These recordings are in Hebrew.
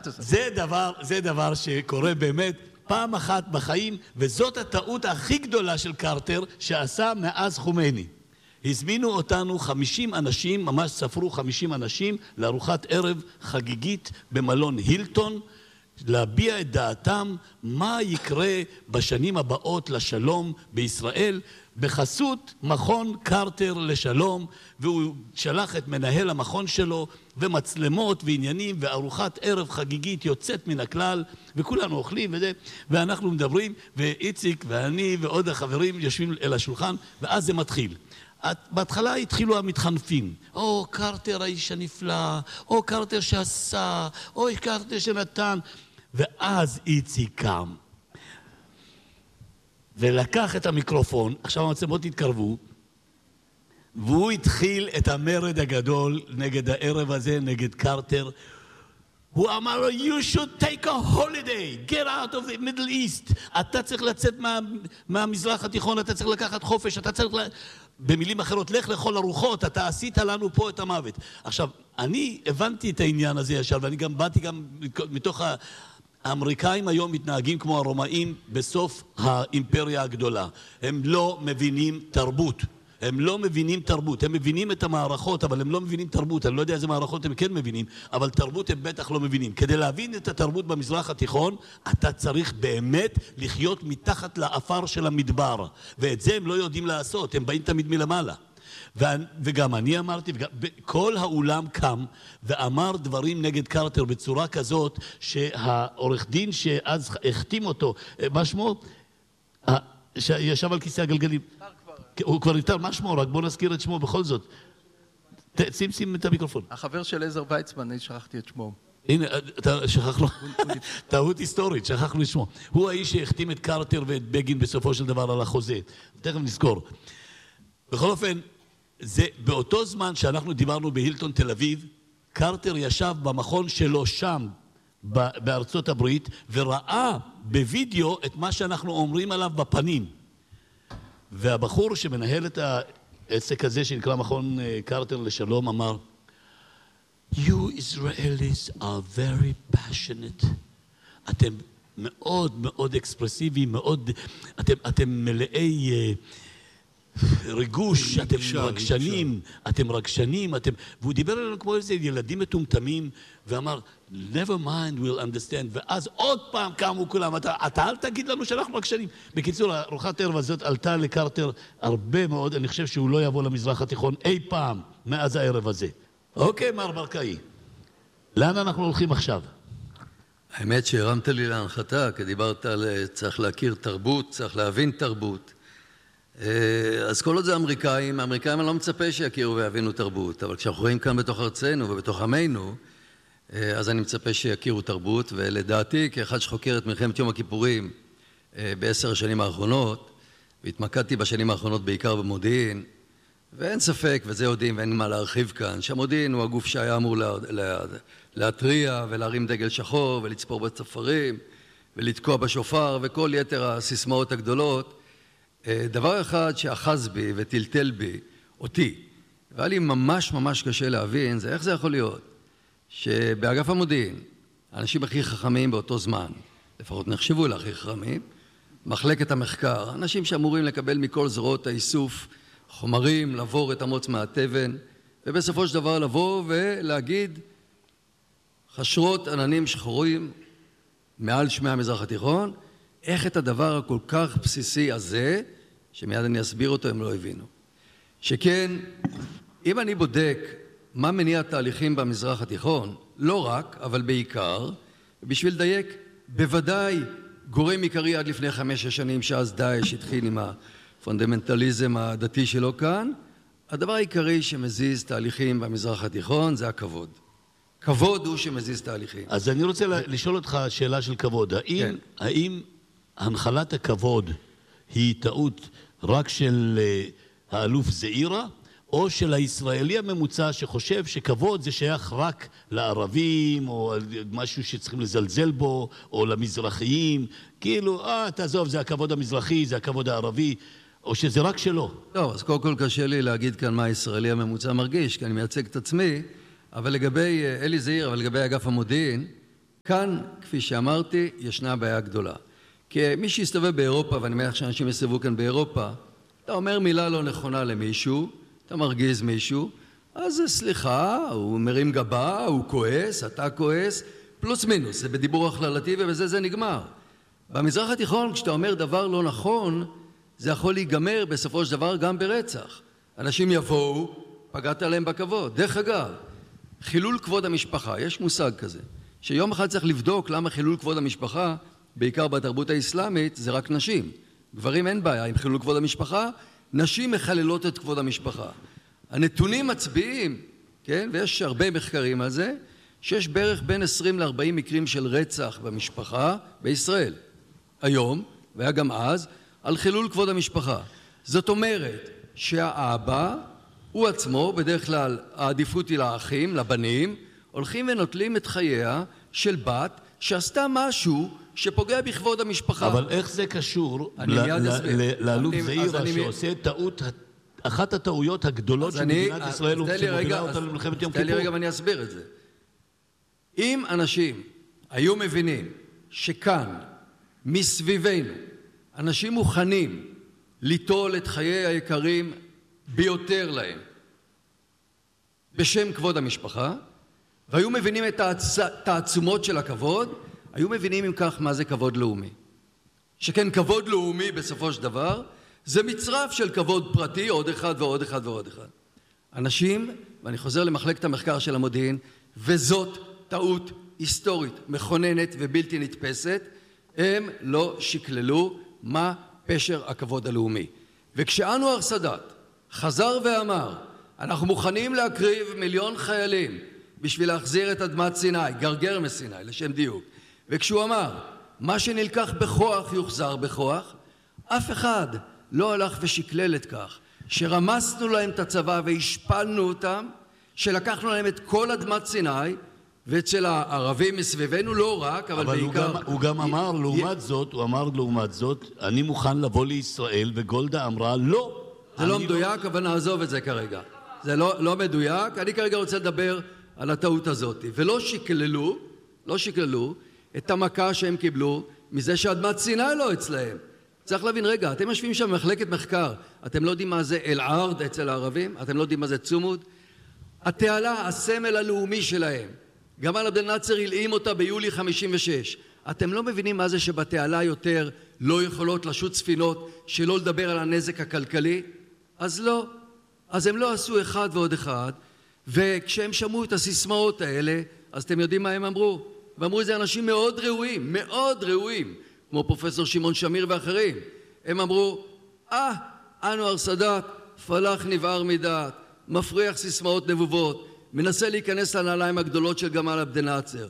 זה דבר שקורה באמת פעם אחת בחיים, וזאת הטעות הכי גדולה של קרטר שעשה מאז חומייני. הזמינו אותנו 50 אנשים, ממש ספרו 50 אנשים, לארוחת ערב חגיגית במלון הילטון, להביע את דעתם מה יקרה בשנים הבאות לשלום בישראל, בחסות מכון קרטר לשלום, והוא שלח את מנהל המכון שלו ומצלמות ועניינים וארוחת ערב חגיגית יוצאת מן הכלל, וכולנו אוכלים וזה, ואנחנו מדברים, ואיציק ואני ועוד החברים יושבים אל השולחן, ואז זה מתחיל. בהתחלה התחילו המתחנפים, או קרטר האיש הנפלא, או קרטר שעשה, או קרטר שנתן, ואז איציק קם ולקח את המיקרופון, עכשיו המצלמות התקרבו, והוא התחיל את המרד הגדול נגד הערב הזה, נגד קרטר. הוא אמר לו, you should take a holiday, get out of the Middle East. אתה צריך לצאת מהמזרח התיכון, אתה צריך לקחת חופש, אתה צריך, במילים אחרות, לך לכל הרוחות, אתה עשית לנו פה את המוות. עכשיו, אני הבנתי את העניין הזה ישר, ואני גם באתי גם מתוך האמריקאים היום מתנהגים כמו הרומאים בסוף האימפריה הגדולה. הם לא מבינים תרבות. הם לא מבינים תרבות, הם מבינים את המערכות, אבל הם לא מבינים תרבות. אני לא יודע איזה מערכות הם כן מבינים, אבל תרבות הם בטח לא מבינים. כדי להבין את התרבות במזרח התיכון, אתה צריך באמת לחיות מתחת לאפר של המדבר. ואת זה הם לא יודעים לעשות, הם באים תמיד מלמעלה. וגם אני אמרתי, כל האולם קם ואמר דברים נגד קרטר בצורה כזאת, שהעורך דין שאז החתים אותו, מה שמו? שישב על כיסא הגלגלים. הוא כבר יותר, מה שמו? רק בוא נזכיר את שמו בכל זאת. שים את המיקרופון. החבר של עזר ויצמן, אני שכחתי את שמו. הנה, שכחנו, טעות היסטורית, שכחנו את שמו. הוא האיש שהחתים את קרטר ואת בגין בסופו של דבר על החוזה. תכף נזכור. בכל אופן, זה באותו זמן שאנחנו דיברנו בהילטון תל אביב, קרטר ישב במכון שלו שם, בארצות הברית, וראה בווידאו את מה שאנחנו אומרים עליו בפנים. והבחור שמנהל את העסק הזה שנקרא מכון קרטר לשלום אמר, You Israelis are very passionate. אתם מאוד מאוד אקספרסיביים, מאוד, אתם מלאי ריגוש, אתם רגשנים, והוא דיבר עלינו כמו איזה ילדים מטומטמים, ואמר, never mind, we'll understand, ואז עוד פעם קמו כולם, אתה אל תגיד לנו שאנחנו רגשנים. בקיצור, ארוחת הערב הזאת עלתה לקרטר הרבה מאוד, אני חושב שהוא לא יבוא למזרח התיכון אי פעם מאז הערב הזה. אוקיי, מר ברקאי, לאן אנחנו הולכים עכשיו? האמת שהרמת לי להנחתה, כי דיברת על צריך להכיר תרבות, צריך להבין תרבות. אז כל עוד זה האמריקאים אני לא מצפה שיכירו ויבינו תרבות, אבל כשאנחנו רואים כאן בתוך ארצנו ובתוך עמנו, אז אני מצפה שיכירו תרבות, ולדעתי, כאחד שחוקר את מלחמת יום הכיפורים ב10 השנים האחרונות, והתמקדתי בשנים האחרונות בעיקר במודיעין, ואין ספק, וזה יודעים ואין מה להרחיב כאן, שהמודיעין הוא הגוף שהיה אמור להתריע ולהרים דגל שחור ולצפור בצפרים ולתקוע בשופר וכל יתר הסיסמאות הגדולות. דבר אחד שאחז בי וטלטל בי אותי, והיה לי ממש ממש קשה להבין, זה איך זה יכול להיות שבאגף המודיעין, האנשים הכי חכמים באותו זמן, לפחות נחשבו להכי חכמים, מחלקת המחקר, אנשים שאמורים לקבל מכל זרועות האיסוף חומרים, לעבור את המוץ מהתבן, ובסופו של דבר לבוא ולהגיד חשרות עננים שחורים מעל שמי המזרח התיכון, איך את הדבר הכל כך בסיסי הזה, שמיד אני אסביר אותו, הם לא הבינו. שכן, אם אני בודק מה מניע תהליכים במזרח התיכון, לא רק, אבל בעיקר, בשביל לדייק, בוודאי גורם עיקרי עד לפני 5 שנים, שאז דאעש התחיל עם הפונדמנטליזם הדתי שלו כאן, הדבר העיקרי שמזיז תהליכים במזרח התיכון זה הכבוד. כבוד הוא שמזיז תהליכים. אז אני רוצה לשאול אותך שאלה של כבוד. האם הנחלת הכבוד היא טעות רק של האלוף זעירה, או של הישראלי הממוצע שחושב שכבוד זה שייך רק לערבים, או משהו שצריכים לזלזל בו, או למזרחיים, כאילו, תעזוב, זה הכבוד המזרחי, זה הכבוד הערבי, או שזה רק שלו? לא, אז קודם כל קשה לי להגיד כאן מה הישראלי הממוצע מרגיש, כי אני מייצג את עצמי, אבל לגבי אלי זעיר, אבל לגבי אגף המודיעין, כאן, כפי שאמרתי, ישנה בעיה גדולה. כי מי שיסתובב באירופה, ואני מניח שאנשים יסתובבו כאן באירופה, אתה אומר מילה לא נכונה למישהו, אתה מרגיז מישהו, אז סליחה, הוא מרים גבה, הוא כועס, אתה כועס, פלוס מינוס, זה בדיבור הכללתי ובזה זה נגמר. במזרח התיכון, כשאתה אומר דבר לא נכון, זה יכול להיגמר בסופו של דבר גם ברצח. אנשים יבואו, פגעת עליהם בכבוד. דרך אגב, חילול כבוד המשפחה, יש מושג כזה, שיום אחד צריך לבדוק למה חילול כבוד המשפחה, בעיקר בתרבות האסלאמית, זה רק נשים. גברים אין בעיה עם חילול כבוד המשפחה, נשים מחללות את כבוד המשפחה. הנתונים מצביעים, כן, ויש הרבה מחקרים על זה, שיש בערך בין 20 ל-40 מקרים של רצח במשפחה בישראל. היום, והיה גם אז, על חילול כבוד המשפחה. זאת אומרת שהאבא, הוא עצמו, בדרך כלל העדיפות היא לאחים, לבנים, הולכים ונוטלים את חייה של בת שעשתה משהו שפוגע בכבוד המשפחה. אבל איך זה קשור לאלוף זעירה שעושה טעות, אחת הטעויות הגדולות של מדינת ישראל שמובילה אותה למלחמת יום כיפור? תן לי רגע ואני אסביר את זה. אם אנשים היו מבינים שכאן, מסביבנו, אנשים מוכנים ליטול את חיי היקרים ביותר להם בשם כבוד המשפחה, והיו מבינים את התעצומות של הכבוד, היו מבינים אם כך מה זה כבוד לאומי. שכן כבוד לאומי בסופו של דבר זה מצרף של כבוד פרטי, עוד אחד ועוד אחד ועוד אחד. אנשים, ואני חוזר למחלקת המחקר של המודיעין, וזאת טעות היסטורית, מכוננת ובלתי נתפסת, הם לא שקללו מה פשר הכבוד הלאומי. וכשאנואר סאדאת חזר ואמר, אנחנו מוכנים להקריב 1,000,000 חיילים בשביל להחזיר את אדמת סיני, גרגר מסיני, לשם דיוק. וכשהוא אמר, מה שנלקח בכוח יוחזר בכוח, אף אחד לא הלך ושקלל את כך, שרמסנו להם את הצבא והשפלנו אותם, שלקחנו להם את כל אדמת סיני, ואצל הערבים מסביבנו לא רק, אבל בעיקר... הוא גם אמר לעומת זאת, אני מוכן לבוא לישראל, וגולדה אמרה לא. זה לא מדויק, אבל נעזוב את זה כרגע. זה לא מדויק, אני כרגע רוצה לדבר על הטעות הזאת. ולא שקללו את המכה שהם קיבלו מזה שאדמת סיני לא אצלהם. צריך להבין, רגע, אתם יושבים שם במחלקת מחקר, אתם לא יודעים מה זה אל-ערד אצל הערבים? אתם לא יודעים מה זה צומוד? התעלה, הסמל הלאומי שלהם, גמל עבד אל-נאצר הלאים אותה ביולי 56. אתם לא מבינים מה זה שבתעלה יותר לא יכולות לשוט ספינות, שלא לדבר על הנזק הכלכלי? אז לא. אז הם לא עשו אחד ועוד אחד, וכשהם שמעו את הסיסמאות האלה, אז אתם יודעים מה הם אמרו? ואמרו את זה אנשים מאוד ראויים, כמו פרופסור שמעון שמיר ואחרים. הם אמרו, אנואר סאדאת, פלח נבער מדעת, מפריח סיסמאות נבובות, מנסה להיכנס לנעליים הגדולות של גמל עבד אל-נאצר.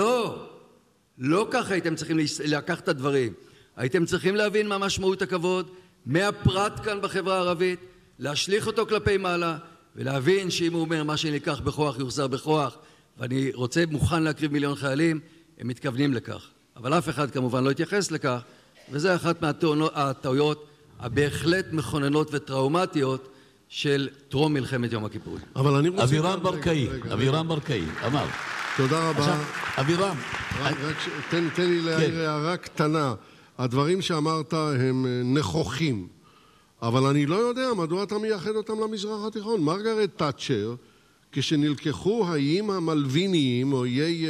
לא ככה הייתם צריכים לקחת את הדברים. הייתם צריכים להבין מה משמעות הכבוד, מהפרט כאן בחברה הערבית, להשליך אותו כלפי מעלה, ולהבין שאם הוא אומר מה שנלקח בכוח יוחזר בכוח, ואני מוכן להקריב 1,000,000 חיילים, הם מתכוונים לכך. אבל אף אחד כמובן לא התייחס לכך, וזה אחת מהטעויות הבהחלט מכוננות וטראומטיות של טרום מלחמת יום הכיפורים. אבל אני רוצה... אבירם ברקאי, אמר. תודה רבה. עכשיו, אבירם... תן לי להעיר הערה קטנה. הדברים שאמרת הם נכוחים, אבל אני לא יודע מדוע אתה מייחד אותם למזרח התיכון. מרגרט תאצ'ר, כשנלקחו האיים המלביניים, או איי...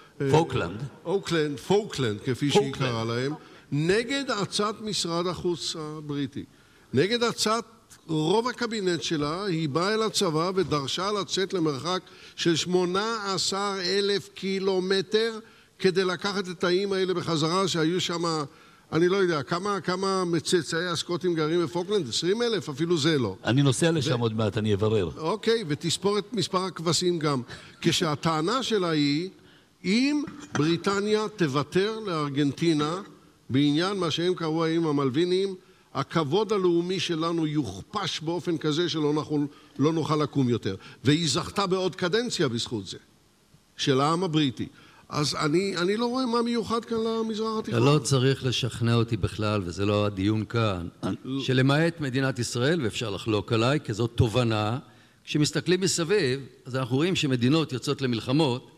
פוקלנד, כפי שהיא קראה להם, נגד הצעת משרד החוץ הבריטי. נגד הצעת רוב הקבינט שלה, היא באה אל הצבא ודרשה לצאת למרחק של 18,000 קילומטר כדי לקחת את האיים האלה בחזרה, שהיו שם, אני לא יודע, כמה מצאצאי הסקוטים גרים בפוקלנד? 20,000, אפילו זה לא. אני נוסע לשם עוד מעט, אני אברר. אוקיי, ותספור את מספר הכבשים גם. כשהטענה שלה היא, אם בריטניה תוותר לארגנטינה בעניין מה שהם קראו האיים המלביניים, הכבוד הלאומי שלנו יוכפש באופן כזה שלא נוכל לקום יותר. והיא זכתה בעוד קדנציה בזכות זה, של העם הבריטי. אז אני לא רואה מה מיוחד כאן למזרח התיכון. אתה לא צריך לשכנע אותי בכלל, וזה לא הדיון כאן, שלמעט מדינת ישראל, ואפשר לחלוק עליי, כי זאת תובנה, כשמסתכלים מסביב, אז אנחנו רואים שמדינות יוצאות למלחמות,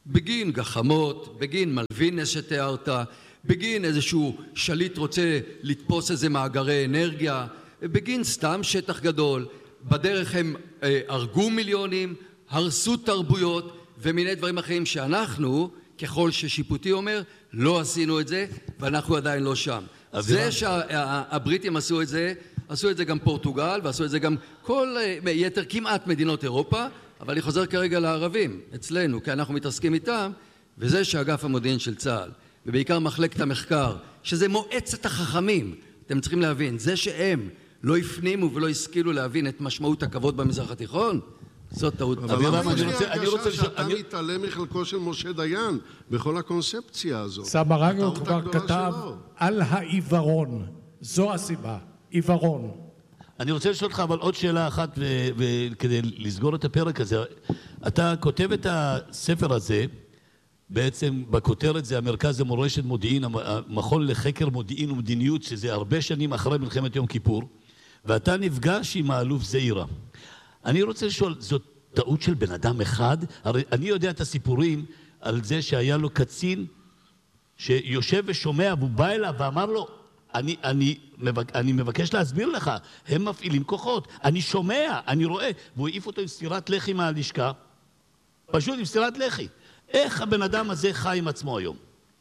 בגין גחמות, בגין מלווינס שתיארת, בגין איזשהו שליט רוצה לתפוס איזה מאגרי אנרגיה, בגין סתם שטח גדול. בדרך הם הרגו מיליונים, הרסו תרבויות ומיני דברים אחרים שאנחנו, ככל ששיפוטי אומר, לא עשינו את זה ואנחנו עדיין לא שם. זה שהבריטים עשו את זה גם פורטוגל ועשו את זה גם כל יתר כמעט מדינות אירופה, אבל אני חוזר כרגע לערבים אצלנו כי אנחנו מתעסקים איתם, וזה שאגף המודיעין של צה"ל ובעיקר מחלקת המחקר, שזה מועצת החכמים, אתם צריכים להבין, זה שהם לא הפנימו ולא השכילו להבין את משמעות הכבוד במזרח התיכון, זאת טעות. אבל למה יש לי הרגשה שאתה מתעלם מחלקו של משה דיין בכל הקונספציה הזאת? סברגו כבר כתב על העיוורון, זו הסיבה, עיוורון. אני רוצה לשאול אותך אבל עוד שאלה אחת כדי לסגור את הפרק הזה. אתה כותב את הספר הזה, בעצם בכותרת זה המרכז למורשת מודיעין, המכון לחקר מודיעין ומדיניות, שזה הרבה שנים אחרי מלחמת יום כיפור, ואתה נפגש עם האלוף זעירה. אני רוצה לשאול, זאת טעות של בן אדם אחד? הרי אני יודע את הסיפורים על זה שהיה לו קצין שיושב ושומע, והוא בא אליו ואמר לו, אני מבקש להסביר לך, הם מפעילים כוחות, אני שומע, אני רואה, והוא העיף אותו עם סטירת לחי מהלשכה, פשוט עם סטירת לחי. איך הבן אדם הזה חי עם עצמו היום?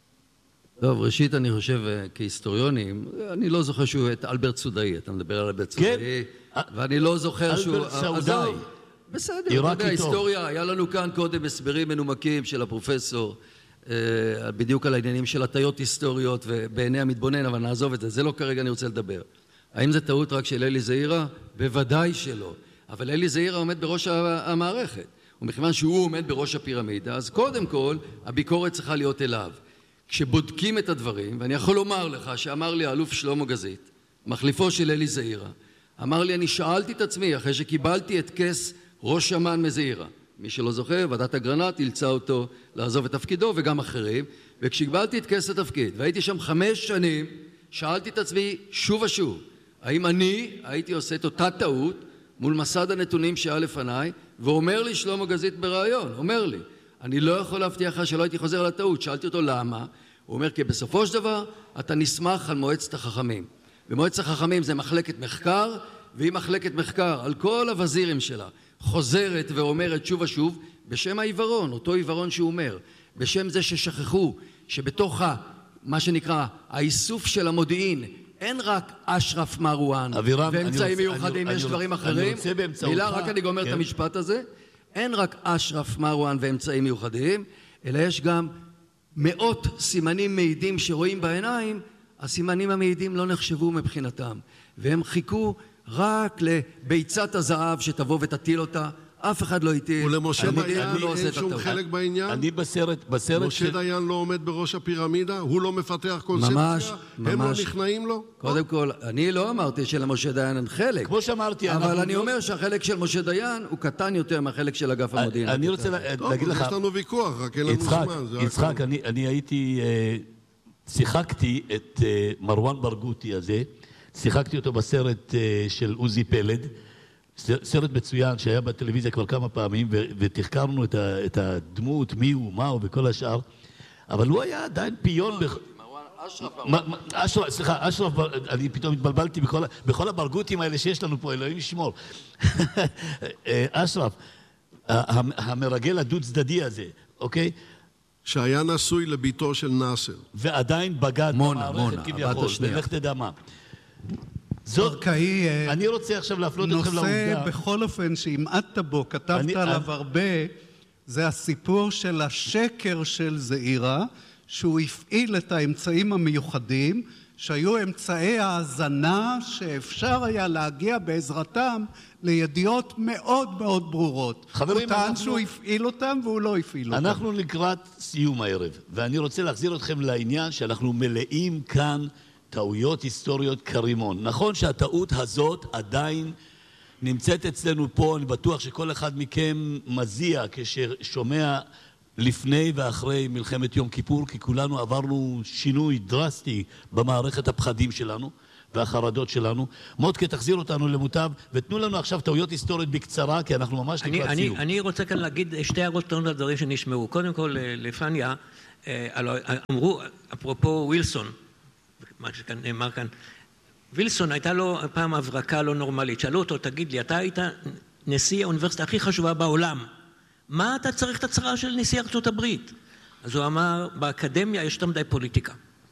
טוב, ראשית אני חושב כהיסטוריונים, אני לא זוכר שהוא את אלברט סודאי, אתה מדבר על אלברט סודאי, ואני לא זוכר שהוא... אלברט סודאי. בסדר, אתה יודע, היסטוריה, היה לנו כאן קודם הסברים מנומקים של הפרופסור, בדיוק על העניינים של הטיות היסטוריות ובעיני המתבונן, אבל נעזוב את זה, זה לא כרגע אני רוצה לדבר. האם זה טעות רק של אלי זעירה? בוודאי שלא. אבל אלי זעירה עומד בראש המערכת, ומכיוון שהוא עומד בראש הפירמידה, אז קודם כל הביקורת צריכה להיות אליו. כשבודקים את הדברים, ואני יכול לומר לך שאמר לי האלוף שלמה גזית, מחליפו של אלי זעירה, אמר לי, אני שאלתי את עצמי אחרי שקיבלתי את כס ראש אמ"ן מזעירה, מי שלא זוכר, ועדת אגרנט אילצה אותו לעזוב את תפקידו וגם אחרים, וכשקיבלתי את כס התפקיד והייתי שם 5 שנים, שאלתי את עצמי שוב ושוב, האם אני הייתי עושה את אותה טעות מול מסד הנתונים שהיה לפניי, ואומר לי שלמה גזית ברעיון, אומר לי, אני לא יכול להבטיח לך שלא הייתי חוזר על הטעות. שאלתי אותו למה, הוא אומר כי בסופו של דבר אתה נסמך על מועצת החכמים, ומועצת החכמים זה מחלקת מחקר, והיא מחלקת מחקר על כל הווזירים שלה חוזרת ואומרת שוב ושוב בשם העיוורון, אותו עיוורון שהוא אומר, בשם זה ששכחו שבתוך מה שנקרא האיסוף של המודיעין אין רק אשרף מרואן ואמצעים מיוחדים, יש דברים אחרים. מילה, רק אני גומר את המשפט הזה. אין רק אשרף מרואן ואמצעים מיוחדים, אלא יש גם מאות סימנים מעידים שרואים בעיניים. הסימנים המעידים לא נחשבו מבחינתם, והם חיכו רק לביצת הזהב שתבוא ותטיל אותה. אף אחד לא הטיל. ולמשה דיין אין שום חלק בעניין? אני בסרט משה דיין לא עומד בראש הפירמידה? הוא לא מפתח קונספציה? הם לא נכנעים לו? קודם כל, אני לא אמרתי שלמשה דיין אין חלק. כמו שאמרתי, אבל אני אומר שהחלק של משה דיין הוא קטן יותר מהחלק של אגף המודיעין. אני רוצה להגיד לך... יש לנו ויכוח, רק אין לנו זמן. יצחק, אני הייתי... שיחקתי את מרואן ברגותי הזה, שיחקתי אותו בסרט של עוזי פלד, סרט מצוין שהיה בטלוויזיה כבר כמה פעמים, ותחקרנו את הדמות, מי הוא, מה הוא וכל השאר, אבל הוא היה עדיין פיון... אשרף, סליחה, אשרף, אני פתאום התבלבלתי בכל הברגותים האלה שיש לנו פה, אלוהים ישמור. אשרף, המרגל הדו צדדי הזה, אוקיי? שהיה נשוי לביתו של נאסר. ועדיין בגד במערכת כביכול, ולך תדע מה. אני רוצה עכשיו להפנות אתכם לעובדה. נושא בכל אופן שהמעטת בו, כתבת עליו הרבה, זה הסיפור של השקר של זעירה, שהוא הפעיל את האמצעים המיוחדים, שהיו אמצעי ההזנה שאפשר היה להגיע בעזרתם לידיעות מאוד מאוד ברורות. חברים, הוא טען שהוא הפעיל אותם והוא לא הפעיל אותם. אנחנו לקראת סיום הערב, ואני רוצה להחזיר אתכם לעניין שאנחנו מלאים כאן טעויות היסטוריות כרימון. נכון שהטעות הזאת עדיין נמצאת אצלנו פה, אני בטוח שכל אחד מכם מזיע כששומע לפני ואחרי מלחמת יום כיפור, כי כולנו עברנו שינוי דרסטי במערכת הפחדים שלנו, והחרדות שלנו. מודקה, תחזיר אותנו למוטב, ותנו לנו עכשיו טעויות היסטוריות בקצרה, כי אנחנו ממש לקראת סיום. אני רוצה כאן להגיד שתי הערות קטנות לדברים שנשמעו. קודם כל, לפניה, אמרו, אפרופו ווילסון, מה שנאמר כאן, ווילסון הייתה לו פעם הברקה לא נורמלית. שאלו אותו, תגיד לי, אתה היית נשיא האוניברסיטה הכי חשובה בעולם. מה אתה צריך את הצרה של נשיא ארצות הברית? אז הוא אמר, באקדמיה יש תמדי פוליטיקה.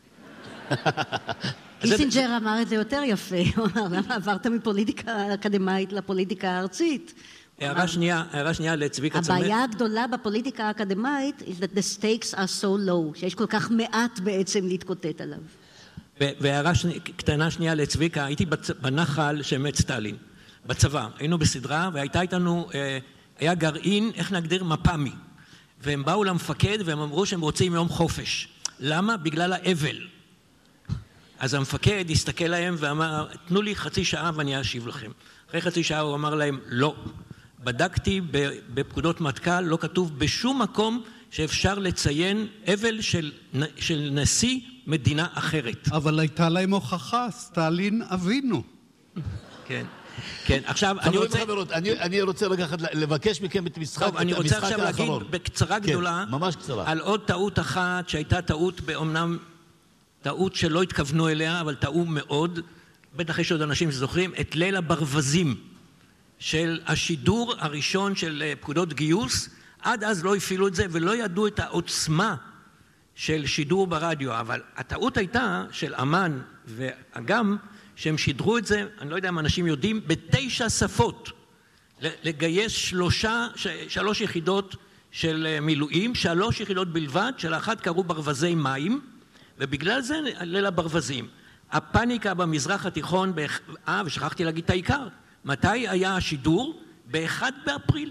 קיסינג'ר אמר את זה יותר יפה. הוא אמר, למה עברת מפוליטיקה אקדמית לפוליטיקה הארצית? הערה שנייה לצביקה צמרת. הבעיה הגדולה בפוליטיקה האקדמית is that the stakes are so low, שיש כל כך מעט בעצם להתקוטט עליו. והערה קטנה שנייה לצביקה, הייתי בנחל שמת סטלין, בצבא. היינו בסדרה והייתה איתנו, היה גרעין, איך נגדיר, מפמי. והם באו למפקד והם אמרו שהם רוצים יום חופש. למה? בגלל האבל. אז המפקד הסתכל להם ואמר, תנו לי חצי שעה ואני אשיב לכם. אחרי חצי שעה הוא אמר להם, לא. בדקתי בפקודות מטכ"ל, לא כתוב בשום מקום שאפשר לציין אבל של נשיא מדינה אחרת. אבל הייתה להם הוכחה, סטלין אבינו. כן. כן, עכשיו אני רוצה רגע אחד לבקש מכם את המשחק האחרון. אני רוצה עכשיו להגיד בקצרה גדולה, ממש קצרה, על עוד טעות אחת שהייתה טעות, באומנם טעות שלא התכוונו אליה, אבל טעו מאוד, בטח יש עוד אנשים שזוכרים, את ליל הברווזים של השידור הראשון של פקודות גיוס. עד אז לא הפעילו את זה ולא ידעו את העוצמה של שידור ברדיו, אבל הטעות הייתה של אמן ואגם שהם שידרו את זה, אני לא יודע אם אנשים יודעים, ב9 שפות, לגייס 3 יחידות של מילואים, 3 יחידות בלבד, שלאחת קראו ברווזי מים, ובגלל זה ליל הברווזים. הפאניקה במזרח התיכון, ושכחתי להגיד את העיקר, מתי היה השידור? ב1 באפריל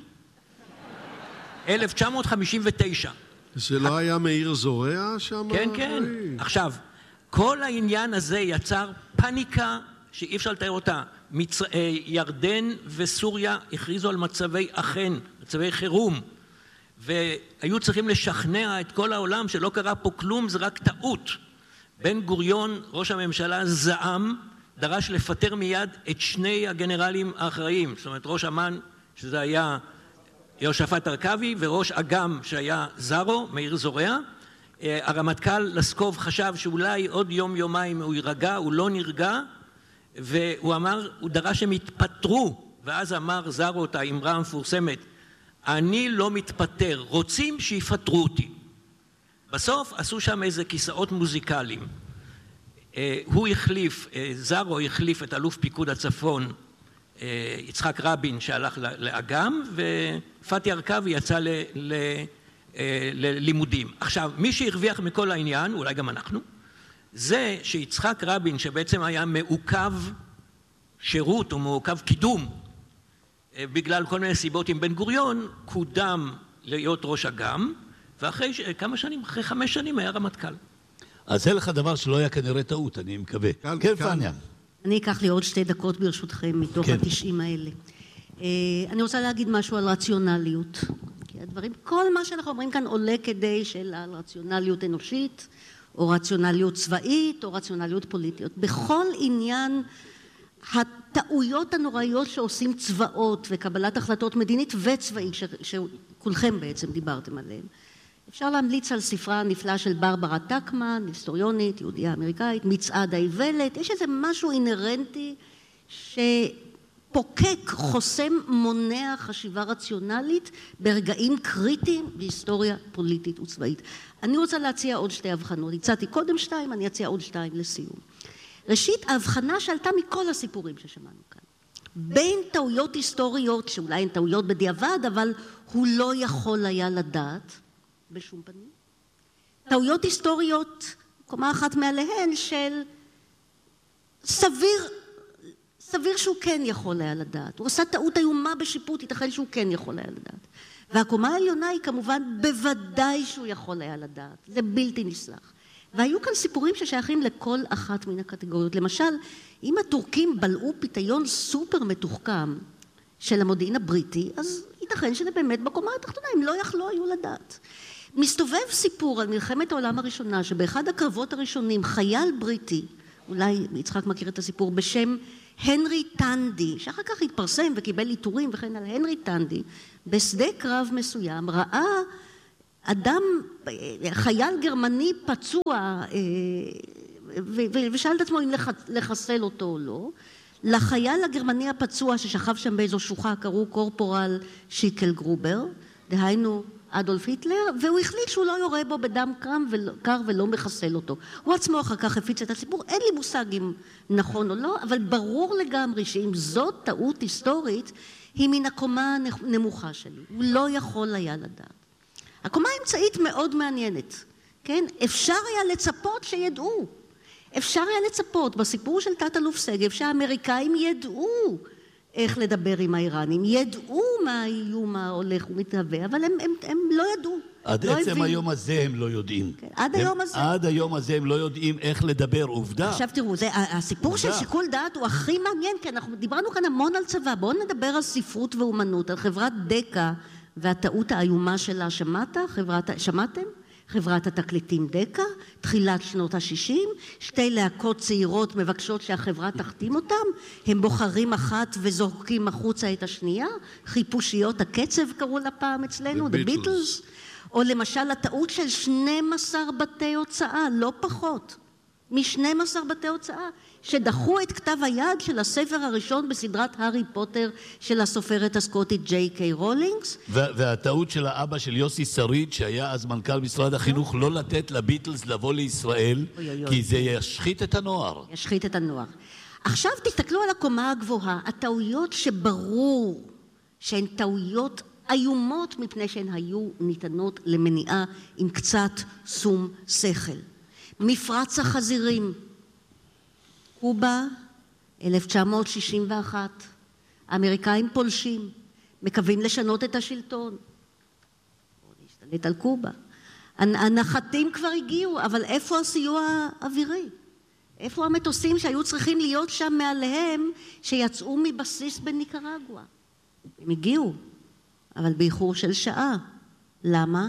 1959. זה לא היה מאיר זורע שם? כן, כן. עכשיו, כל העניין הזה יצר פאניקה שאי אפשר לתאר אותה. ירדן וסוריה הכריזו על מצבי מצבי חירום, והיו צריכים לשכנע את כל העולם שלא קרה פה כלום, זה רק טעות. בן גוריון, ראש הממשלה, זעם, דרש לפטר מיד את 2 הגנרלים האחראים, זאת אומרת ראש אמ"ן, שזה היה יהושפט הרכבי, וראש אג"ם שהיה זרו, מאיר זורע. הרמטכ"ל לסקוב חשב שאולי עוד יום-יומיים הוא יירגע, הוא לא נרגע, והוא אמר, הוא דרש שהם יתפטרו, ואז אמר זרו את האמרה המפורסמת, אני לא מתפטר, רוצים שיפטרו אותי. בסוף עשו שם איזה כיסאות מוזיקליים. הוא החליף, זרו החליף את אלוף פיקוד הצפון, יצחק רבין שהלך לאג"ם, ופתי הרכבי יצא ללימודים. עכשיו, מי שהרוויח מכל העניין, אולי גם אנחנו, זה שיצחק רבין, שבעצם היה מעוכב שירות או מעוכב קידום, בגלל כל מיני סיבות עם בן גוריון, קודם להיות ראש אג"ם, ואחרי כמה שנים, אחרי 5 שנים היה רמטכ"ל. אז זה לך דבר שלא היה כנראה טעות, אני מקווה. כן, פניה. אני אקח לי עוד 2 דקות ברשותכם מתוך ה-90 האלה. אני רוצה להגיד משהו על רציונליות. כי הדברים, כל מה שאנחנו אומרים כאן עולה כדי של רציונליות אנושית, או רציונליות צבאית, או רציונליות פוליטיות. בכל עניין הטעויות הנוראיות שעושים צבאות וקבלת החלטות מדינית וצבאית, שכולכם בעצם דיברתם עליהם. אפשר להמליץ על ספרה הנפלא של ברברה טקמן, היסטוריונית, יהודיה אמריקאית, מצעד האיוולת. יש איזה משהו אינרנטי שפוקק, חוסם, מונע חשיבה רציונלית ברגעים קריטיים בהיסטוריה פוליטית וצבאית. אני רוצה להציע עוד 2 הבחנות. הצעתי קודם 2, אני אציע עוד 2 לסיום. ראשית, ההבחנה שעלתה מכל הסיפורים ששמענו כאן. בין טעויות היסטוריות, שאולי הן טעויות בדיעבד, אבל הוא לא יכול היה לדעת, בשום פנים. טעויות היסטוריות, קומה אחת מעליהן של סביר שהוא כן יכול היה לדעת. הוא עשה טעות איומה בשיפוט, ייתכן שהוא כן יכול היה לדעת. והקומה העליונה היא כמובן בוודאי שהוא יכול היה לדעת. זה בלתי נסלח. והיו כאן סיפורים ששייכים לכל אחת מן הקטגוריות. למשל, אם הטורקים בלעו פיתיון סופר מתוחכם של המודיעין הבריטי, אז ייתכן שזה באמת בקומה התחתונה, הם לא יכלו היו לדעת. מסתובב סיפור על מלחמת העולם הראשונה, שבאחד הקרבות הראשונים חייל בריטי, אולי יצחק מכיר את הסיפור, בשם הנרי טנדי, שאחר כך התפרסם וקיבל עיטורים וכן על הנרי טנדי, בשדה קרב מסוים, ראה אדם, חייל גרמני פצוע, ושאל את עצמו אם לחסל אותו או לא. לחייל הגרמני הפצוע ששכב שם באיזו שוחה קראו קורפורל שיקל גרובר, דהיינו אדולף היטלר, והוא החליט שהוא לא יורה בו בדם קר ולא מחסל אותו. הוא עצמו אחר כך הפיץ את הסיפור, אין לי מושג אם נכון או לא, אבל ברור לגמרי שאם זאת טעות היסטורית, היא מן הקומה הנמוכה שלי. הוא לא יכול היה לדעת. הקומה האמצעית מאוד מעניינת, כן? אפשר היה לצפות שידעו. אפשר היה לצפות בסיפור של תת-אלוף שגב שהאמריקאים ידעו איך לדבר עם האיראנים, ידעו מה האיום ההולך ומתהווה, אבל הם לא ידעו. עד לא עצם הבינו. היום הזה הם לא יודעים. כן, עד היום הזה. עד היום הזה הם לא יודעים איך לדבר, עובדה. עכשיו תראו, הסיפור של שיקול דעת הוא הכי מעניין, כי אנחנו דיברנו כאן המון על צבא, בואו נדבר על ספרות ואומנות, על חברת דקה והטעות האיומה שלה, שמעתם? חברת התקליטים דקה, תחילת שנות ה-60, שתי להקות צעירות מבקשות שהחברה תחתים אותם, הם בוחרים אחת וזורקים החוצה את השנייה, חיפושיות הקצב קראו לה פעם אצלנו, The Beatles, או למשל הטעות של 12 בתי הוצאה, לא פחות, מ-12 בתי הוצאה, שדחו את כתב היד של הספר הראשון בסדרת הארי פוטר של הסופרת הסקוטית ג'יי קיי רולינגס. והטעות של האבא של יוסי שריד, שהיה אז מנכ"ל משרד החינוך, לא לתת לביטלס לבוא לישראל, כי זה ישחית את הנוער. ישחית את הנוער. עכשיו תסתכלו על הקומה הגבוהה, הטעויות שברור שהן טעויות איומות מפני שהן היו ניתנות למניעה עם קצת שום שכל. מפרץ החזירים, קובה, 1961, האמריקאים פולשים, מקווים לשנות את השלטון, או להשתלט על קובה. הנחתים כבר הגיעו, אבל איפה הסיוע האווירי? איפה המטוסים שהיו צריכים להיות שם מעליהם, שיצאו מבסיס בניקרגואה? הם הגיעו, אבל באיחור של שעה. למה?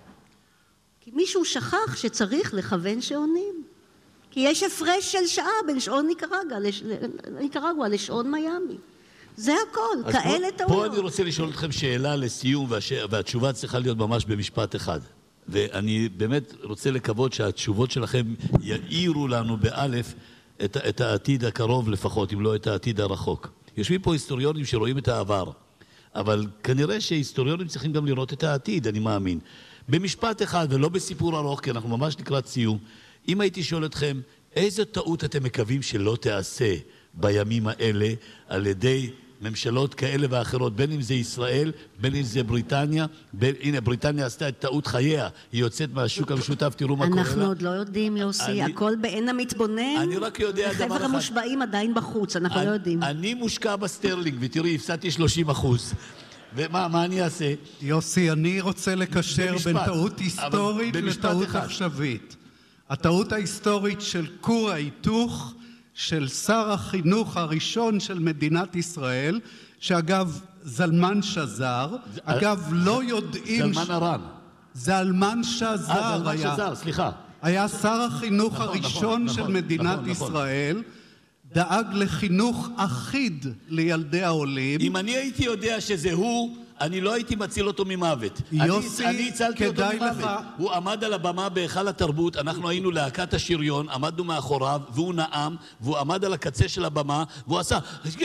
כי מישהו שכח שצריך לכוון שעונים. כי יש הפרש של שעה בין שעון ניקרגואה לשעון מיאמי. זה הכל, כאלה טעויות. פה אני רוצה לשאול אתכם שאלה לסיום, והתשובה צריכה להיות ממש במשפט אחד. ואני באמת רוצה לקוות שהתשובות שלכם יאירו לנו באלף את העתיד הקרוב לפחות, אם לא את העתיד הרחוק. יושבים פה היסטוריונים שרואים את העבר, אבל כנראה שהיסטוריונים צריכים גם לראות את העתיד, אני מאמין. במשפט אחד ולא בסיפור ארוך, כי אנחנו ממש לקראת סיום, אם הייתי שואל אתכם, איזו טעות אתם מקווים שלא תעשה בימים האלה על ידי ממשלות כאלה ואחרות, בין אם זה ישראל, בין אם זה בריטניה, הנה בריטניה עשתה את טעות חייה, היא יוצאת מהשוק המשותף, תראו מה קורה לה. אנחנו עוד לא יודעים, יוסי, הכל בעין המתבונן, אני רק יודע דבר אחד. חבר המושבעים עדיין בחוץ, אנחנו לא יודעים. אני מושקע בסטרלינג, ותראי, הפסדתי 30%. ומה אני אעשה? יוסי, אני רוצה לקשר בין טעות היסטורית לטעות עכשווית. הטעות ההיסטורית של כור ההיתוך של שר החינוך הראשון של מדינת ישראל, שאגב זלמן שזר, אגב לא יודעים... זלמן ארן. זלמן שזר היה. זלמן שזר, סליחה. היה שר החינוך הראשון של מדינת ישראל, דאג לחינוך אחיד לילדי העולים. אם אני הייתי יודע שזה הוא, אני לא הייתי מציל אותו ממוות. יוסי, אני הצלתי אותו ממוות. לך... הוא עמד על הבמה בהיכל התרבות, אנחנו היינו להקת השריון, עמדנו מאחוריו, והוא נאם, והוא עמד על הקצה של הבמה, והוא עשה...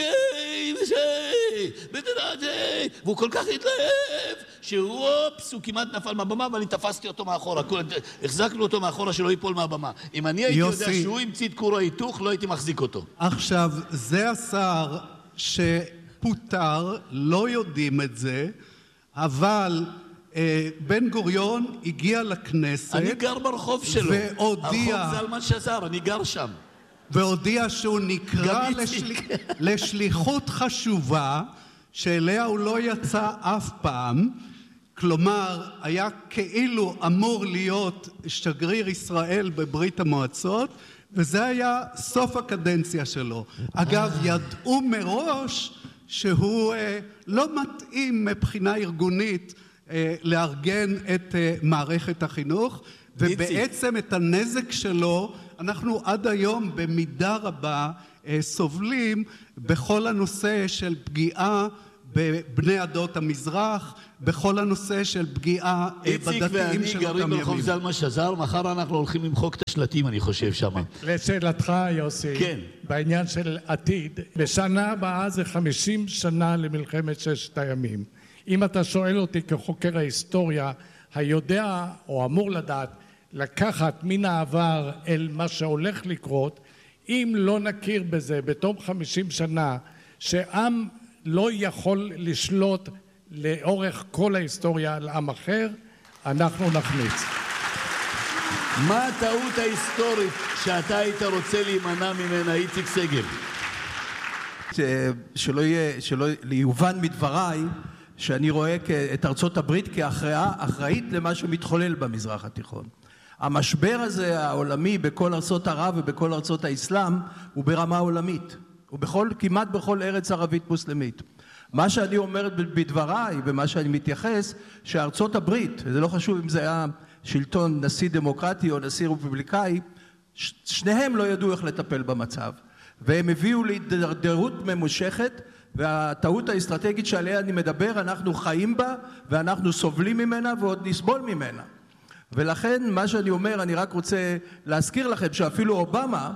והוא כל כך התלהב, שהוא כמעט נפל מהבמה, ואני תפסתי אותו מאחורה. החזקנו אותו מאחורה שלא ייפול מהבמה. אם אני הייתי יודע שהוא המציא את כור ההיתוך, לא הייתי מחזיק אותו. עכשיו, זה השר שפוטר, לא יודעים את זה, אבל בן גוריון הגיע לכנסת. אני גר ברחוב שלו. והודיע... הרחוב זלמן שזר, אני גר שם. והודיע שהוא נקרא לשליחות חשובה, שאליה הוא לא יצא אף פעם, כלומר, היה כאילו אמור להיות שגריר ישראל בברית המועצות, וזה היה סוף הקדנציה שלו. אגב, ידעו מראש שהוא לא מתאים מבחינה ארגונית לארגן את מערכת החינוך, ובעצם את הנזק שלו אנחנו עד היום במידה רבה סובלים בכל הנושא של פגיעה בבני עדות המזרח, בכל הנושא של פגיעה בדתיים של אותם ימים. איציק ואני גרים ברחוב זלמה שזר, מחר אנחנו הולכים למחוק את השלטים, אני חושב שם. לשאלתך, יוסי, כן. בעניין של עתיד, בשנה הבאה זה 50 שנה למלחמת ששת הימים. אם אתה שואל אותי כחוקר ההיסטוריה, היודע או אמור לדעת לקחת מן העבר אל מה שהולך לקרות, אם לא נכיר בזה בתום 50 שנה שעם לא יכול לשלוט לאורך כל ההיסטוריה על עם אחר, אנחנו נחמיץ. מה הטעות ההיסטורית שאתה היית רוצה להימנע ממנה, איציק סגל? שלא יובן מדבריי שאני רואה את ארצות הברית כאחראית למה שמתחולל במזרח התיכון. המשבר הזה העולמי בכל ארצות ערב ובכל ארצות האסלאם הוא ברמה עולמית. הוא כמעט בכל ארץ ערבית מוסלמית. מה שאני אומרת בדבריי ומה שאני מתייחס, שארצות הברית, וזה לא חשוב אם זה היה שלטון נשיא דמוקרטי או נשיא רפובליקאי, שניהם לא ידעו איך לטפל במצב. והם הביאו להידרדרות ממושכת, והטעות האסטרטגית שעליה אני מדבר, אנחנו חיים בה ואנחנו סובלים ממנה ועוד נסבול ממנה. ולכן מה שאני אומר, אני רק רוצה להזכיר לכם שאפילו אובמה,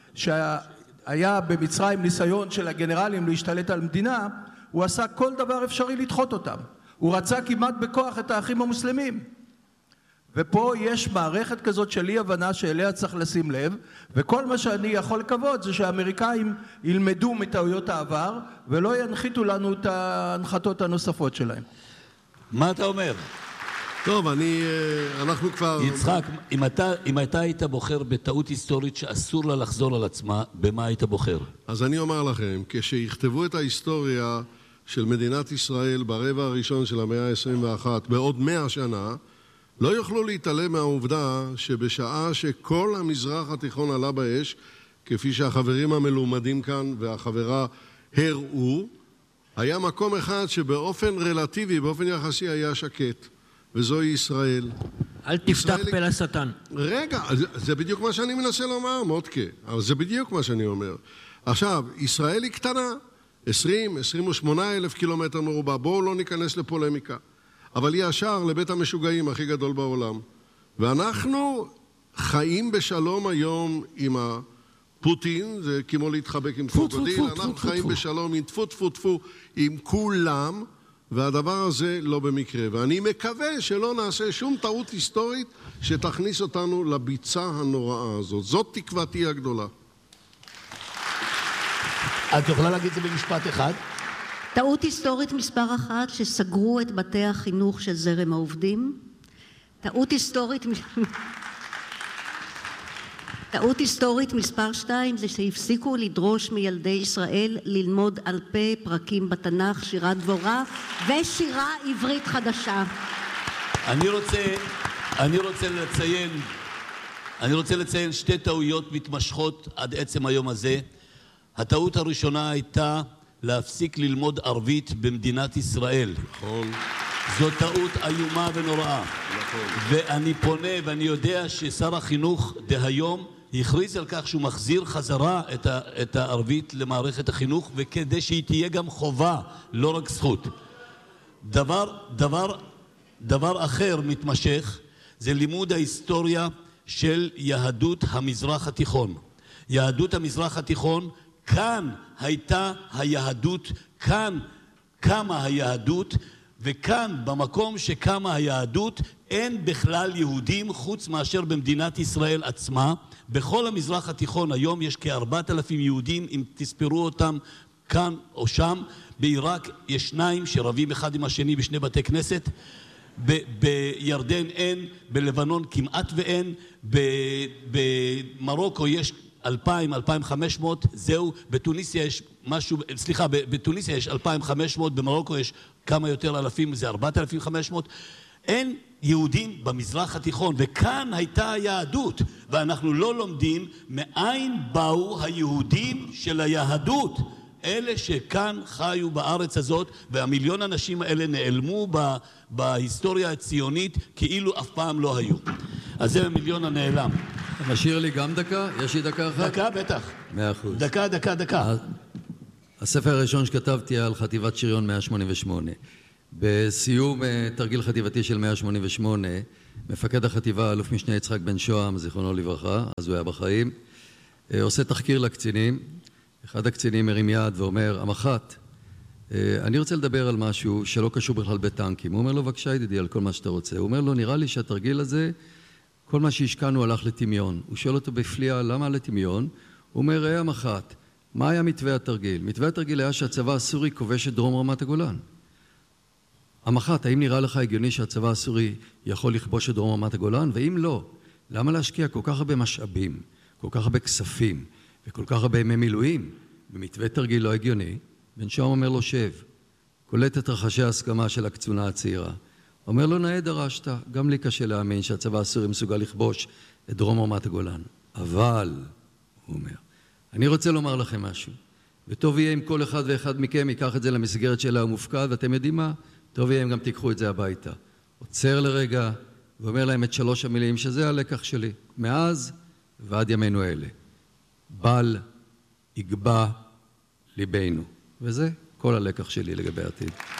שהיה במצרים ניסיון של הגנרלים להשתלט על מדינה, הוא עשה כל דבר אפשרי לדחות אותם. הוא רצה כמעט בכוח את האחים המוסלמים. ופה יש מערכת כזאת של אי הבנה שאליה צריך לשים לב, וכל מה שאני יכול לקוות זה שהאמריקאים ילמדו מטעויות העבר, ולא ינחיתו לנו את ההנחתות הנוספות שלהם. מה אתה אומר? טוב, אנחנו כבר... יצחק, אם אתה היית בוחר בטעות היסטורית שאסור לה לחזור על עצמה, במה היית בוחר? אז אני אומר לכם, כשיכתבו את ההיסטוריה של מדינת ישראל ברבע הראשון של המאה ה-21 בעוד 100 שנה, לא יוכלו להתעלם מהעובדה שבשעה שכל המזרח התיכון עלה באש, כפי שהחברים המלומדים כאן והחברה הראו, היה מקום אחד שבאופן רלטיבי, באופן יחסי היה שקט, וזוהי ישראל. אל תפתח פה לשטן. רגע, זה בדיוק מה שאני מנסה לומר, מודקה. אבל זה בדיוק מה שאני אומר. עכשיו, ישראל היא קטנה, 28 אלף קילומטר מרובע, בואו לא ניכנס לפולמיקה. אבל היא השער לבית המשוגעים הכי גדול בעולם. ואנחנו חיים בשלום היום עם הפוטין, זה כמו להתחבק עם קרוקודיל, אנחנו חיים בשלום עם טפו טפו טפו עם כולם, והדבר הזה לא במקרה. ואני מקווה שלא נעשה שום טעות היסטורית שתכניס אותנו לביצה הנוראה הזאת. זאת תקוותי הגדולה. את יכולה להגיד את זה במשפט אחד? טעות היסטורית מספר 1, שסגרו את בתי החינוך של זרם העובדים. טעות היסטורית מספר 2 זה שהפסיקו לדרוש מילדי ישראל ללמוד על פה פרקים בתנ"ך, שירת דבורה ושירה עברית חדשה. אני רוצה לציין שתי טעויות מתמשכות עד עצם היום הזה. הטעות הראשונה הייתה להפסיק ללמוד ערבית במדינת ישראל. נכון. זו טעות איומה ונוראה. נכון. ואני פונה ואני יודע ששר החינוך דהיום הכריז על כך שהוא מחזיר חזרה את הערבית למערכת החינוך, וכדי שהיא תהיה גם חובה, לא רק זכות. דבר אחר מתמשך זה לימוד ההיסטוריה של יהדות המזרח התיכון. יהדות המזרח התיכון, כאן הייתה היהדות, כאן קמה היהדות, וכאן במקום שקמה היהדות אין בכלל יהודים חוץ מאשר במדינת ישראל עצמה. בכל המזרח התיכון היום יש כ4,000 יהודים, אם תספרו אותם כאן או שם. בעיראק יש 2 שרבים אחד עם השני בשני בתי כנסת. בירדן אין, בלבנון כמעט ואין, במרוקו יש 2,000-2,500, זהו. בתוניסיה יש משהו, סליחה, בתוניסיה יש 2,500, במרוקו יש כמה יותר אלפים, זה 4,500. אין יהודים במזרח התיכון, וכאן הייתה היהדות, ואנחנו לא לומדים מאין באו היהודים של היהדות, אלה שכאן חיו בארץ הזאת, והמיליון אנשים האלה נעלמו בהיסטוריה הציונית כאילו אף פעם לא היו. אז זה המיליון הנעלם. אתה משאיר לי גם דקה? יש לי דקה אחת? דקה, בטח. 100%. דקה. הספר הראשון שכתבתי על חטיבת שריון 188. בסיום תרגיל חטיבתי של 188, מפקד החטיבה, אלוף משנה יצחק בן שוהם, זיכרונו לברכה, אז הוא היה בחיים, עושה תחקיר לקצינים. אחד הקצינים מרים יד ואומר, המח"ט, אני רוצה לדבר על משהו שלא קשור בכלל בטנקים. הוא אומר לו, בבקשה ידידי, על כל מה שאתה רוצה. הוא אומר לו, נראה לי שהתרגיל הזה, כל מה שהשקענו הלך לטמיון. הוא שואל אותו בפליאה, למה לטמיון? הוא אומר, ראה המח"ט, מה היה מתווה התרגיל? מתווה התרגיל היה שהצבא הסורי כובש את דרום רמת הגולן. המח"ט, האם נראה לך הגיוני שהצבא הסורי יכול לכבוש את דרום רמת הגולן? ואם לא, למה להשקיע כל כך הרבה משאבים, כל כך הרבה כספים וכל כך הרבה ימי מילואים במתווה תרגיל לא הגיוני? בן שוהם אומר לו, שב, קולט את רחשי ההסכמה של הקצונה הצעירה. אומר לו, נאה דרשת, גם לי קשה להאמין שהצבא הסורי מסוגל לכבוש את דרום רמת הגולן. אבל, הוא אומר, אני רוצה לומר לכם משהו, וטוב יהיה אם כל אחד ואחד מכם ייקח את זה למסגרת שלה המופקד, ואתם יודעים מה? טוב יהיה אם גם תיקחו את זה הביתה. עוצר לרגע ואומר להם את 3 המילים, שזה הלקח שלי, מאז ועד ימינו אלה. בל יגבה ליבנו. וזה כל הלקח שלי לגבי העתיד.